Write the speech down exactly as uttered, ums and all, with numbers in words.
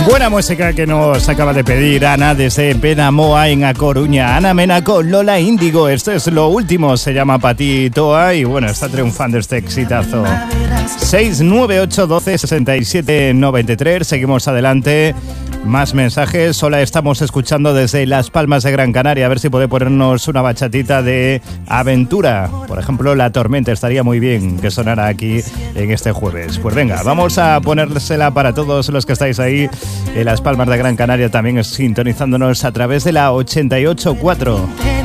Buena música que nos acaba de pedir Ana desde Benamoa en A Coruña. Ana Mena con Lola Índigo. Esto es lo último, se llama Pati Toa y bueno, está triunfando este exitazo. seis nueve ocho uno dos seis siete nueve tres. Seguimos adelante. Más mensajes. Hola, estamos escuchando desde Las Palmas de Gran Canaria. A ver si puede ponernos una bachatita de aventura. Por ejemplo, La Tormenta. Estaría muy bien que sonara aquí en este jueves. Pues venga, vamos a ponérsela para todos los que estáis ahí en Las Palmas de Gran Canaria, también sintonizándonos a través de la ochenta y ocho punto cuatro.